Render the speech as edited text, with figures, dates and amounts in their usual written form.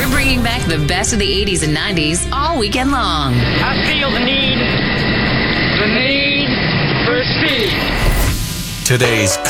We're bringing back the best of the 80s and 90s all weekend long. I feel the need for speed. Today's